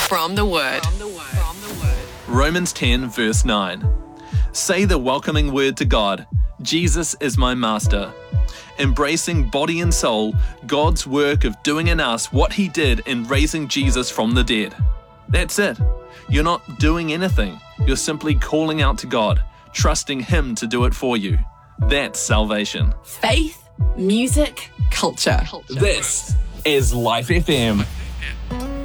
From the Word. Romans 10 verse 9. Say the welcoming word to God, Jesus is my master. Embracing body and soul, God's work of doing in us what he did in raising Jesus from the dead. That's it. You're not doing anything. You're simply calling out to God, trusting him to do it for you. That's salvation. Faith, music, culture. This is Life FM.